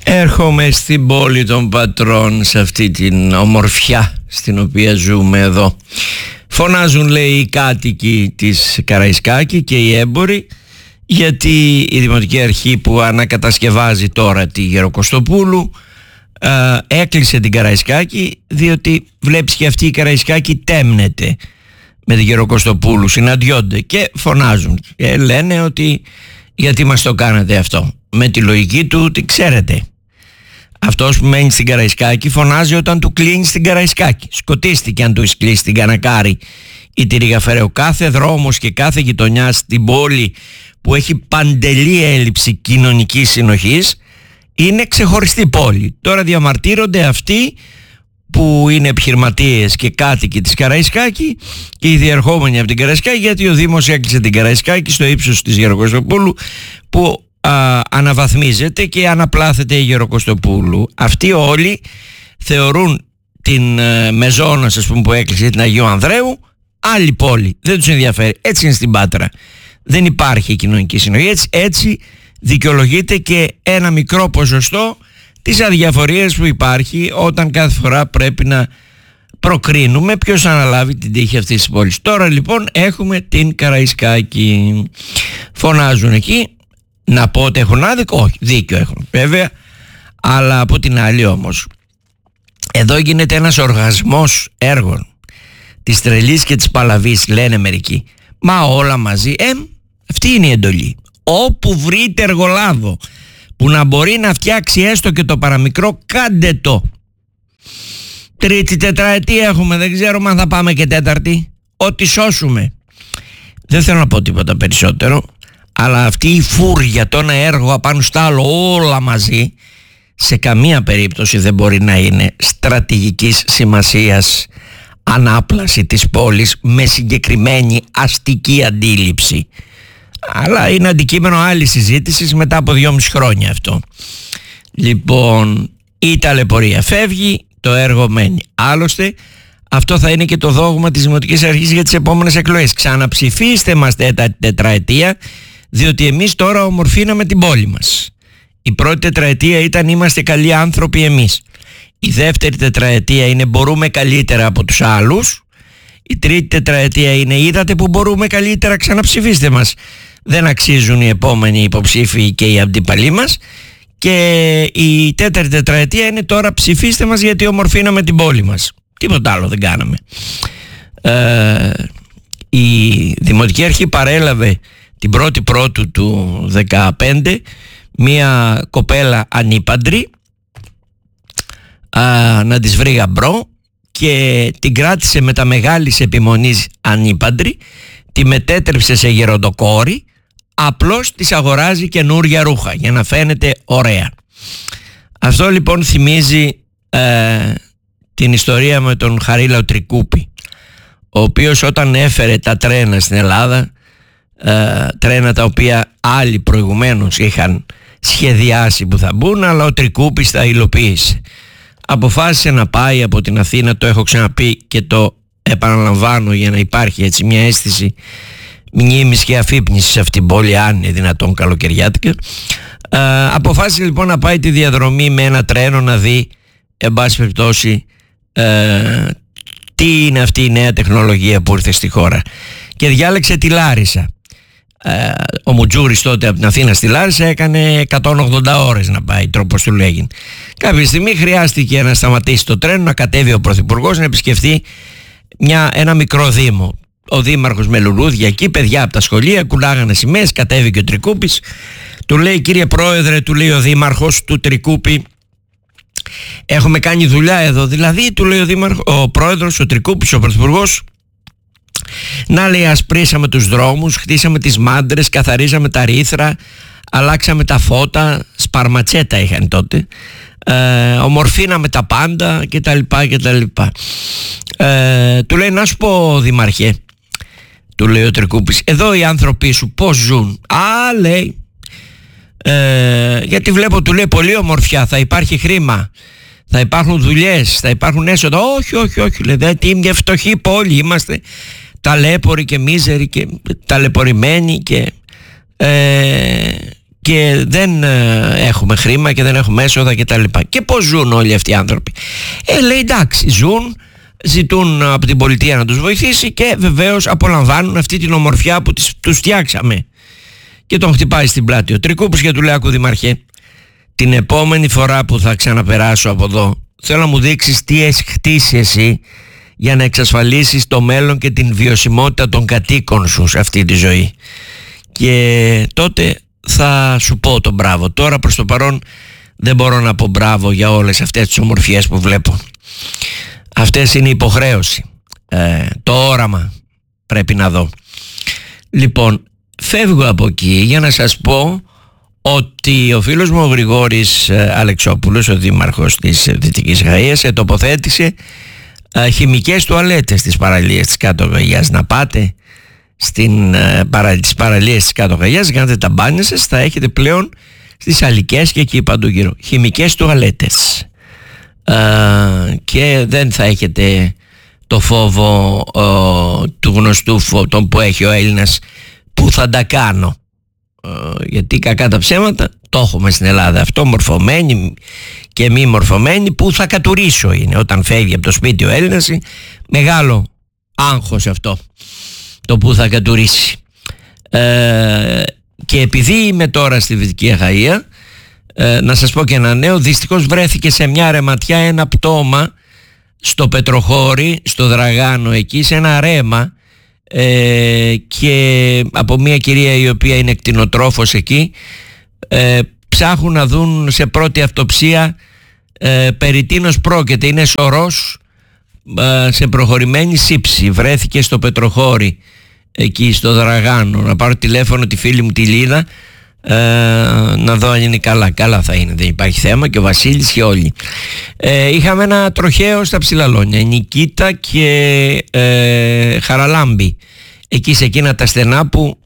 Έρχομαι στην πόλη των πατρών, σε αυτή την ομορφιά στην οποία ζούμε εδώ. Φωνάζουν, λέει, οι κάτοικοι της Καραϊσκάκη και οι έμποροι, γιατί η Δημοτική Αρχή που ανακατασκευάζει τώρα τη Γεροκοστοπούλου έκλεισε την Καραϊσκάκη, διότι βλέπεις και αυτή η Καραϊσκάκη τέμνεται με τη Γεροκοστοπούλου, συναντιόνται και φωνάζουν και λένε ότι γιατί μας το κάνετε αυτό, με τη λογική του ότι ξέρετε, αυτός που μένει στην Καραϊσκάκη φωνάζει όταν του κλείνει την Καραϊσκάκη. Σκοτίστηκε αν του έχει κλείσει την Κανακάρη ή τη Ρηγαφεραίου. Κάθε δρόμος και κάθε γειτονιά στην πόλη που έχει παντελή έλλειψη κοινωνικής συνοχής είναι ξεχωριστή πόλη. Τώρα διαμαρτύρονται αυτοί που είναι επιχειρηματίες και κάτοικοι της Καραϊσκάκη και οι διερχόμενοι από την Καραϊσκάκη, γιατί ο Δήμος έκλεισε την Καραϊσκάκη στο ύψος της Γεροκοστοπούλου, που αναβαθμίζεται και αναπλάθεται η Γεροκοστοπούλου. Αυτοί όλοι θεωρούν την Μεζώνας, ας πούμε, που έκλεισε, την Αγίου Ανδρέου, άλλη πόλη. Δεν τους ενδιαφέρει. Έτσι είναι στην Πάτρα. Δεν υπάρχει κοινωνική συνοχή. Έτσι δικαιολογείται και ένα μικρό ποσοστό της αδιαφορίας που υπάρχει όταν κάθε φορά πρέπει να προκρίνουμε ποιος αναλάβει την τύχη αυτής της πόλης. Τώρα λοιπόν έχουμε την Καραϊσκάκη. Φωνάζουν εκεί. Να πω ότι έχουν άδικο? Όχι, δίκιο έχουν βέβαια, αλλά από την άλλη όμως εδώ γίνεται ένας οργασμός έργων της τρελής και της παλαβής, λένε μερικοί. Μα όλα μαζί, αυτή είναι η εντολή. Όπου βρείτε εργολάβο που να μπορεί να φτιάξει έστω και το παραμικρό, κάντε το. Τρίτη τετραετία έχουμε, δεν ξέρουμε αν θα πάμε και τέταρτη. Ό,τι σώσουμε. Δεν θέλω να πω τίποτα περισσότερο, αλλά αυτή η φούρια, το ένα έργο απάνω στα άλλο, όλα μαζί, σε καμία περίπτωση δεν μπορεί να είναι στρατηγικής σημασίας ανάπλαση της πόλης με συγκεκριμένη αστική αντίληψη. Αλλά είναι αντικείμενο άλλης συζήτησης μετά από 2,5 χρόνια αυτό. Λοιπόν, η ταλαιπωρία φεύγει, το έργο μένει. Άλλωστε, αυτό θα είναι και το δόγμα της Δημοτικής Αρχής για τις επόμενες εκλογές. Ξαναψηφίστε μας τετραετία, διότι εμείς τώρα ομορφήναμε την πόλη μας. Η πρώτη τετραετία ήταν είμαστε καλοί άνθρωποι εμείς. Η δεύτερη τετραετία είναι μπορούμε καλύτερα από τους άλλους. Η τρίτη τετραετία είναι είδατε που μπορούμε καλύτερα, ξαναψηφίστε μας. Δεν αξίζουν οι επόμενοι υποψήφοι και οι αντίπαλοι μας. Και η τέταρτη τετραετία είναι τώρα ψηφίστε μας γιατί ομορφήναμε την πόλη μας. Τίποτα άλλο δεν κάναμε. Η Δημοτική Αρχή παρέλαβε την 1η Πρώτου του 2015 μία κοπέλα ανήπαντρη να της βρει γαμπρό και την κράτησε με τα μεγάλης επιμονής ανήπαντρη, τη μετέτρεψε σε γεροντοκόρη, απλώς της αγοράζει καινούρια ρούχα για να φαίνεται ωραία. Αυτό λοιπόν θυμίζει την ιστορία με τον Χαρίλαο Τρικούπη, ο οποίος όταν έφερε τα τρένα στην Ελλάδα, τρένα τα οποία άλλοι προηγουμένως είχαν σχεδιάσει που θα μπουν, αλλά ο Τρικούπης τα υλοποίησε. Αποφάσισε να πάει από την Αθήνα, το έχω ξαναπεί και το επαναλαμβάνω για να υπάρχει έτσι μια αίσθηση μνήμης και αφύπνισης σε αυτήν την πόλη, αν είναι δυνατόν καλοκαιριάτικα. Αποφάσισε λοιπόν να πάει τη διαδρομή με ένα τρένο να δει, εν πάση περιπτώσει, τι είναι αυτή η νέα τεχνολογία που ήρθε στη χώρα, και διάλεξε τη Λάρισα. Ο Μουτζούρης τότε από την Αθήνα στη Λάρισα έκανε 180 ώρες να πάει, τρόπος του λέγει. Κάποια στιγμή χρειάστηκε να σταματήσει το τρένο, να κατέβει ο Πρωθυπουργός να επισκεφθεί ένα μικρό δήμο. Ο δήμαρχος με λουλούδια εκεί, παιδιά από τα σχολεία κουλάγανε σημαίες, κατέβηκε ο Τρικούπης. Του λέει κύριε πρόεδρε, του λέει ο δήμαρχος του Τρικούπη, έχουμε κάνει δουλειά εδώ. Δηλαδή του λέει ο πρόεδρος, ο Τρικούπης, ο Πρωθυπουργός, να λέει ασπρίσαμε τους δρόμους, χτίσαμε τις μάντρες, καθαρίζαμε τα ρήθρα, αλλάξαμε τα φώτα, σπαρματσέτα είχαν τότε, ομορφήναμε τα πάντα κτλ. Του λέει να σου πω δημαρχέ, του λέει ο Τρικούπης, εδώ οι άνθρωποι σου πως ζουν? Λέει, γιατί βλέπω, του λέει, πολύ ομορφιά, θα υπάρχει χρήμα, θα υπάρχουν δουλειές, θα υπάρχουν έσοδα. Όχι, λέει, τι μια φτωχή πόλη είμαστε, ταλέποροι και μίζεροι και ταλαιπωρημένοι και δεν έχουμε χρήμα και δεν έχουμε έσοδα και τα λοιπά. Και πώς ζουν όλοι αυτοί οι άνθρωποι? Λέει εντάξει, ζητούν από την πολιτεία να τους βοηθήσει και βεβαίως απολαμβάνουν αυτή την ομορφιά που τους φτιάξαμε. Και τον χτυπάει στην πλάτη ο Τρικούπης και του λέει: άκου Δήμαρχε, την επόμενη φορά που θα ξαναπεράσω από εδώ, θέλω να μου δείξεις τι έχεις χτίσει εσύ για να εξασφαλίσεις το μέλλον και την βιωσιμότητα των κατοίκων σου σε αυτή τη ζωή. Και τότε θα σου πω το μπράβο. Τώρα προς το παρόν δεν μπορώ να πω μπράβο για όλες αυτές τις ομορφιές που βλέπω. Αυτές είναι η υποχρέωση, το όραμα πρέπει να δω. Λοιπόν, φεύγω από εκεί για να σας πω ότι ο φίλος μου ο Γρηγόρης Αλεξόπουλος, ο δήμαρχος της Δυτικής Αχαΐας, τοποθέτησε χημικές τουαλέτες στις παραλίες της Κάτω Αχαΐας. Να πάτε στις παραλίες της Κάτω Αχαΐας, κάνετε τα μπάνια σας, θα έχετε πλέον στις αλικές και εκεί παντού γύρω χημικές τουαλέτες. Και δεν θα έχετε το φόβο του γνωστού τον που έχει ο Έλληνας, που θα τα κάνω, γιατί κακά τα ψέματα το έχουμε στην Ελλάδα αυτό, μορφωμένοι και μη μορφωμένοι, που θα κατουρίσω είναι όταν φεύγει από το σπίτι ο Έλληνας. Μεγάλο άγχος αυτό, το που θα κατουρίσει. Και επειδή είμαι τώρα στη Δυτική Αχαΐα, να σας πω και ένα νέο. Δυστυχώς βρέθηκε σε μια ρεματιά ένα πτώμα στο Πετροχώρι, στο Δραγάνο εκεί, σε ένα ρέμα, και από μια κυρία η οποία είναι κτηνοτρόφος εκεί. Ψάχνουν να δουν σε πρώτη αυτοψία περί τίνος πρόκειται. Είναι σωρός σε προχωρημένη σύψη. Βρέθηκε στο Πετροχώρι εκεί στο Δραγάνο. Να πάρω τηλέφωνο τη φίλη μου τη Λίδα, να δω αν είναι καλά. Καλά θα είναι, δεν υπάρχει θέμα, και ο Βασίλης και όλοι. Είχαμε ένα τροχαίο στα Ψηλαλόνια, Νικήτα και Χαραλάμπη, εκεί σε εκείνα τα στενά που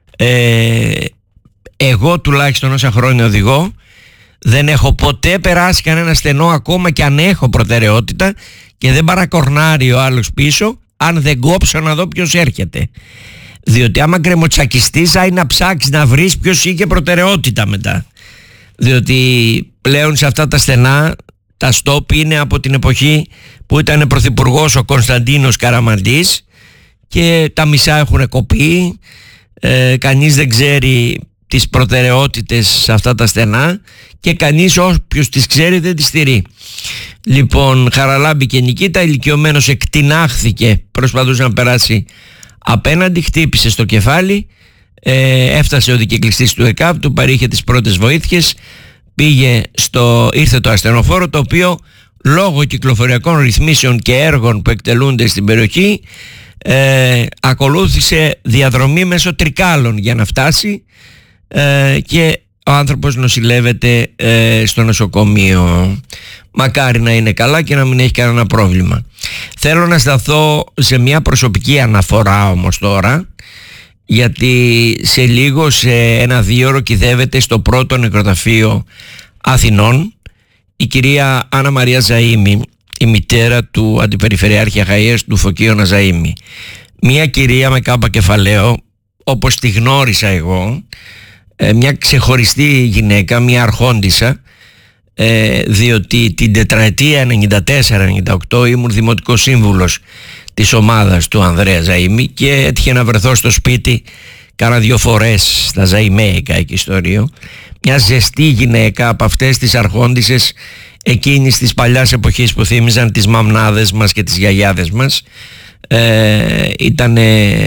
εγώ τουλάχιστον όσα χρόνια οδηγώ δεν έχω ποτέ περάσει κανένα στενό, ακόμα και αν έχω προτεραιότητα, και δεν παρακορνάρει ο άλλος πίσω αν δεν κόψω να δω ποιος έρχεται. Διότι άμα γκρεμοτσακιστείς, άι να ψάξεις να βρεις ποιος είχε προτεραιότητα μετά. Διότι πλέον σε αυτά τα στενά τα στόπ είναι από την εποχή που ήταν πρωθυπουργός ο Κωνσταντίνος Καραμαντής και τα μισά έχουν κοπεί. Κανείς δεν ξέρει τις προτεραιότητες σε αυτά τα στενά και κανείς όποιος τις ξέρει δεν τις στηρεί. Λοιπόν, Χαραλάμπη και Νικήτα, ηλικιωμένος εκτινάχθηκε, προσπαθούσε να περάσει απέναντι, χτύπησε στο κεφάλι, έφτασε ο δικαικλιστής του ΕΚΑΒ, του παρήχε τις πρώτες βοήθειες, ήρθε το ασθενοφόρο, το οποίο λόγω κυκλοφοριακών ρυθμίσεων και έργων που εκτελούνται στην περιοχή ακολούθησε διαδρομή μέσω Τρικάλων για να φτάσει, και ο άνθρωπος νοσηλεύεται στο νοσοκομείο. Μακάρι να είναι καλά και να μην έχει κανένα πρόβλημα. Θέλω να σταθώ σε μια προσωπική αναφορά όμως τώρα, γιατί σε λίγο, σε ένα 2ωρο, κυδεύεται στο πρώτο νεκροταφείο Αθηνών η κυρία Άννα Μαρία Ζαΐμη, η μητέρα του Αντιπεριφερειάρχη Αχαΐας, του Φωκίωνα Ζαΐμη. Μια κυρία με κάπα κεφαλαίο, όπως τη γνώρισα εγώ, μια ξεχωριστή γυναίκα, μια αρχόντισσα, διότι την τετραετία 94-98 ήμουν δημοτικός σύμβουλος της ομάδας του Ανδρέα Ζαΐμη και έτυχε να βρεθώ στο σπίτι κάνα 2 φορές στα Ζαΐμέικα εκεί στο Ρίο. Μια ζεστή γυναίκα, από αυτές τις αρχόντισσες εκείνης της παλιάς εποχής που θύμιζαν τις μαμνάδες μας και τις γιαγιάδες μας. Ήταν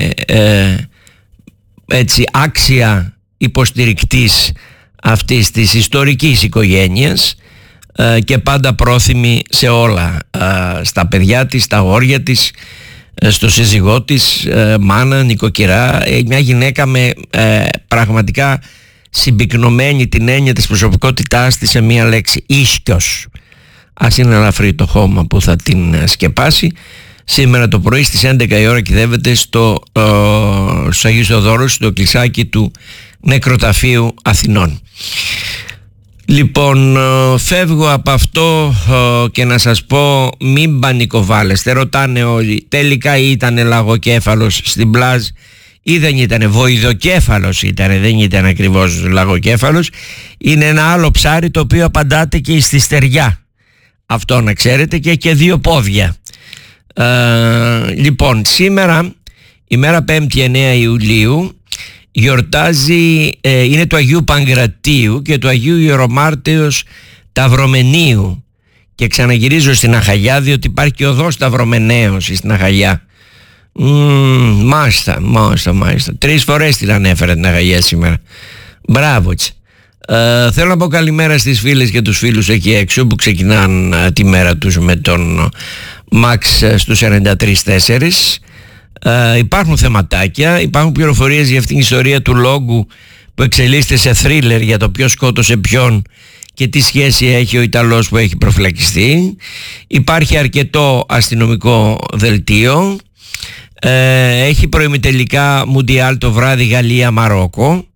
έτσι άξια υποστηρικτής αυτής της ιστορικής οικογένειας, και πάντα πρόθυμη σε όλα, στα παιδιά της, στα αγόρια της, στο σύζυγό της, μάνα, νοικοκυρά. Μια γυναίκα με πραγματικά συμπυκνωμένη την έννοια της προσωπικότητάς της σε μία λέξη, ίσκιος. Ας είναι ελαφρύ το χώμα που θα την σκεπάσει. Σήμερα το πρωί στις 11 η ώρα κυδεύεται στο Αγίους Θεοδόρους, στο κλεισάκι του νεκροταφείου Αθηνών. Λοιπόν, φεύγω από αυτό και να σας πω, μην πανικοβάλλεστε. Ρωτάνε όλοι, τελικά ήταν λαγοκέφαλος στην Πλάζ ή δεν ήταν, βοηδοκέφαλος ήταν, δεν ήταν ακριβώς λαγοκέφαλος. Είναι ένα άλλο ψάρι το οποίο απαντάται και στη στεριά, αυτό να ξέρετε, και έχει 2 πόδια. Λοιπόν, σήμερα, ημέρα 5η 9 Ιουλίου, γιορτάζει, είναι του Αγίου Παγκρατίου και του Αγίου Ιερομάρτυρος Ταυρομενίου. Και ξαναγυρίζω στην Αχαγιά, διότι υπάρχει και οδός Σταυρομενέως στην Αχαγιά. Μάλιστα. 3 φορές την ανέφερα την Αχαγιά σήμερα. Μπράβο της. Θέλω να πω καλημέρα στις φίλες και τους φίλους εκεί έξω που ξεκινάνε τη μέρα τους με τον Μαξ στους 93.4. Υπάρχουν θεματάκια, υπάρχουν πληροφορίες για αυτήν την ιστορία του λόγου που εξελίσσεται σε θρίλερ για το ποιος σκότωσε ποιον και τι σχέση έχει ο Ιταλός που έχει προφυλακιστεί. Υπάρχει αρκετό αστυνομικό δελτίο. Έχει προημιτελικά Μουντιάλ το βράδυ Γαλλία-Μαρόκο.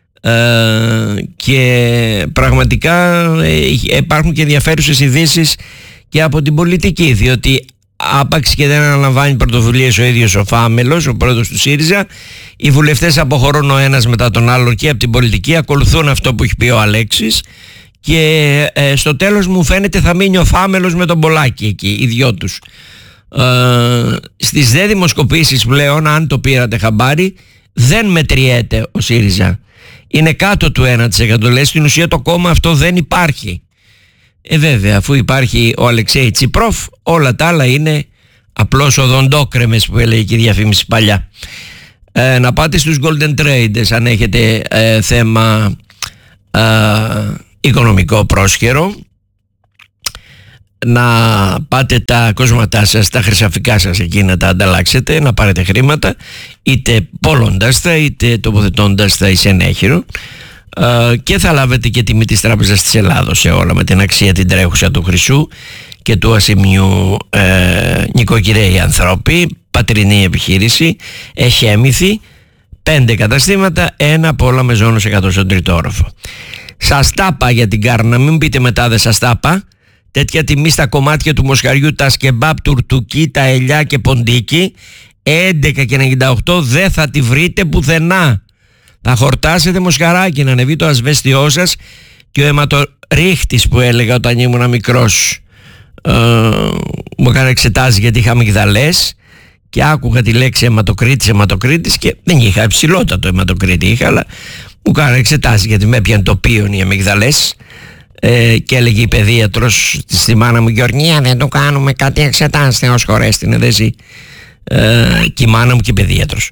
Και πραγματικά υπάρχουν και ενδιαφέρουσες ειδήσεις και από την πολιτική, διότι άπαξ και δεν αναλαμβάνει πρωτοβουλίες ο ίδιος ο Φάμελος, ο πρόεδρος του ΣΥΡΙΖΑ, οι βουλευτές αποχωρούν ο ένας μετά τον άλλον και από την πολιτική, ακολουθούν αυτό που έχει πει ο Αλέξης και στο τέλος μου φαίνεται θα μείνει ο Φάμελος με τον Πολάκη εκεί, οι δυο τους. Στις δε δημοσκοπήσεις πλέον, αν το πήρατε χαμπάρι, δεν μετριέται ο ΣΥΡΙΖΑ. Είναι κάτω του 1%. Λέει στην ουσία το κόμμα αυτό δεν υπάρχει. Βέβαια, αφού υπάρχει ο Αλεξέη Τσιπρόφ, όλα τα άλλα είναι απλώς οδοντόκρεμες που έλεγε και η διαφήμιση παλιά. Να πάτε στους Golden Traders αν έχετε θέμα οικονομικό πρόσχερο, να πάτε τα κόσματά σας, τα χρυσαφικά σας εκεί να τα ανταλλάξετε, να πάρετε χρήματα, είτε πόλοντας τα είτε τοποθετώντας τα εις ενέχειρο, και θα λάβετε και τιμή της Τράπεζας της Ελλάδος σε όλα, με την αξία την τρέχουσα του χρυσού και του ασημιού. Νοικοκυρέοι ανθρώποι, πατρινή επιχείρηση, έχει έμυθη, 5 καταστήματα, ένα από όλα με ζώνος 100 στον τρίτο όροφο. Σας τάπα για την Κάρνα, μην πείτε μετά δεν σας τάπα. Τέτοια τιμή στα κομμάτια του μοσχαριού, τα σκεμπάπ, τουρτουκί, τα ελιά και ποντίκι, 11,98 δεν θα τη βρείτε πουθενά. Θα χορτάσετε μοσχαράκι, να ανεβεί το ασβέστιό σας. Και ο αιματορίχτης που έλεγα όταν ήμουν μικρός, μου έκανε εξετάσει γιατί είχα αμυγδαλές και άκουγα τη λέξη αιματοκρίτης και δεν είχα υψηλότατο αιματοκρίτη, είχα, αλλά μου έκανε εξετάσει γιατί με έπιαν το πίον οι αμυγδαλές. Και έλεγε η παιδίατρος στη μάνα μου, Γεωργία δεν το κάνουμε κάτι εξετάσεις, Θεός χωρέστη είναι δεσί. Και η μάνα μου και η παιδίατρος.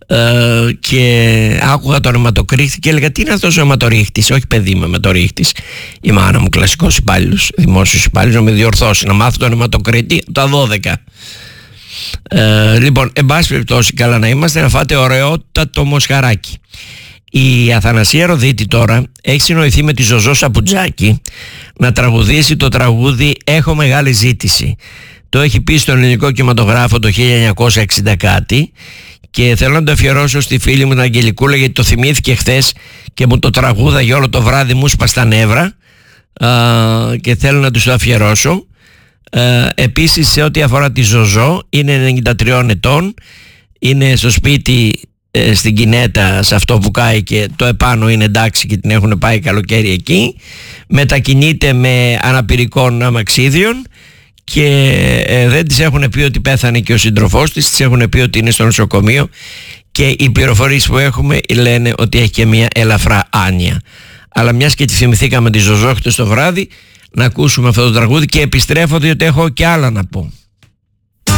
Και άκουγα τον αιματοκρίχτη και έλεγα τι είναι αυτός ο αιματορίχτης? Όχι παιδί με αιματορίχτης. Η μάνα μου, κλασικός υπάλληλος, δημόσιος υπάλληλος, να με διορθώσει, να μάθω τον αιματοκρίτη τα 12. Λοιπόν, εν πάση περιπτώσει, καλά να είμαστε, να φάτε ωραιότατο μοσχαράκι. Η Αθανασία Ροδίτη τώρα έχει συνοηθεί με τη Ζωζό Σαπουτζάκη να τραγουδήσει το τραγούδι «Έχω μεγάλη ζήτηση». Το έχει πει στον ελληνικό κινηματογράφο το 1960 κάτι και θέλω να το αφιερώσω στη φίλη μου την Αγγελικούλα, γιατί το θυμήθηκε χθες και μου το τραγούδαγε όλο το βράδυ, μου σπα στα νεύρα, και θέλω να τους το αφιερώσω. Επίσης, σε ό,τι αφορά τη Ζωζό, είναι 93 ετών, είναι στο σπίτι στην Κινέτα, σε αυτό που κάει, και το επάνω είναι εντάξει και την έχουν πάει καλοκαίρι εκεί. Μετακινείται με αναπηρικών αμαξίδιων και δεν της έχουν πει ότι πέθανε και ο σύντροφός της, της έχουν πει ότι είναι στο νοσοκομείο και οι πληροφορίες που έχουμε λένε ότι έχει και μια ελαφρά άνοια. Αλλά μιας και τη θυμηθήκαμε τη Ζωζό χτες το βράδυ, να ακούσουμε αυτό το τραγούδι και επιστρέφω διότι έχω και άλλα να πω.